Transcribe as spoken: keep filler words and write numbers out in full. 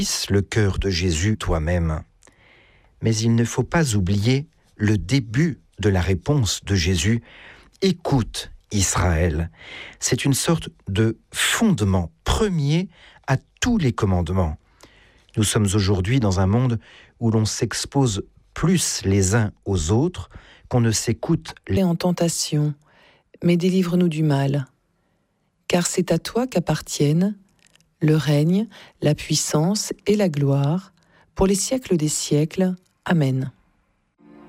le cœur de Jésus toi-même. Mais il ne faut pas oublier le début de la réponse de Jésus. Écoute, Israël. C'est une sorte de fondement premier à tous les commandements. Nous sommes aujourd'hui dans un monde où l'on s'expose plus les uns aux autres qu'on ne s'écoute les en tentation, mais délivre-nous du mal. Car c'est à toi qu'appartiennent le règne, la puissance et la gloire pour les siècles des siècles. Amen.